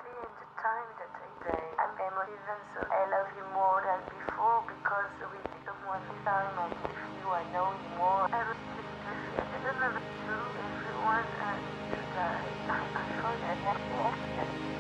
happy in the time that I'm emotive, so I love you more than before because with someone this time I'm with you, I know you more.